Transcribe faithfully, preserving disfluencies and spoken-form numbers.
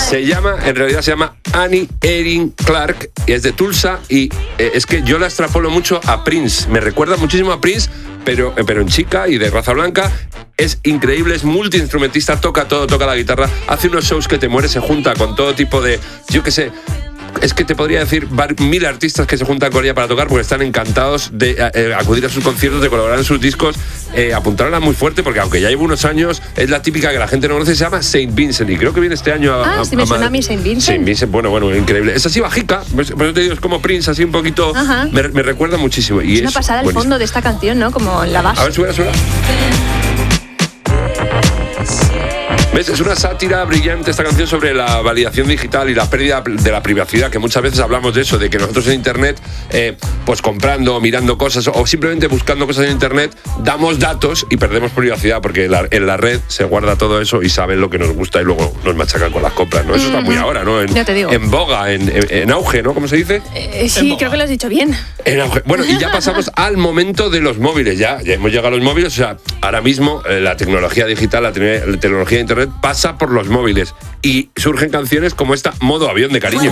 Se llama, en realidad se llama Annie Erin Clark y es de Tulsa y eh, es que yo la extrapolo mucho a Prince. Me recuerda muchísimo a Prince, pero, eh, pero en chica y de raza blanca. Es increíble, es multiinstrumentista, toca todo, toca la guitarra, hace unos shows que te mueres, se junta con todo tipo de, yo qué sé, es que te podría decir mil artistas que se juntan con ella para tocar porque están encantados de eh, acudir a sus conciertos, de colaborar en sus discos, eh, apuntarla muy fuerte porque aunque ya lleva unos años, es la típica que la gente no conoce, se llama Saint Vincent y creo que viene este año a... Ah, a, sí me a suena a mí Saint Vincent. Saint Vincent, bueno, bueno, increíble. Es así bajica, por eso te digo, es como Prince, así un poquito, me, me recuerda muchísimo. Y es es una pasada el buenísimo. fondo de esta canción, ¿no? Como la base. A ver, suena, suena. ¿Ves? Es una sátira brillante esta canción sobre la validación digital y la pérdida de la privacidad, que muchas veces hablamos de eso, de que nosotros en Internet, eh, pues comprando, mirando cosas o simplemente buscando cosas en Internet, damos datos y perdemos privacidad, porque la, en la red se guarda todo eso y saben lo que nos gusta y luego nos machacan con las compras, ¿no? Eso está muy ahora, ¿no? En, ya te digo. En boga, en, en, en auge, ¿no? ¿Cómo se dice? Eh, sí, creo que lo has dicho bien. En auge. Bueno, y ya pasamos al momento de los móviles, ya, ya hemos llegado a los móviles, o sea, ahora mismo eh, la tecnología digital, la, te- la tecnología de Internet pasa por los móviles y surgen canciones como esta, Modo Avión de Cariño.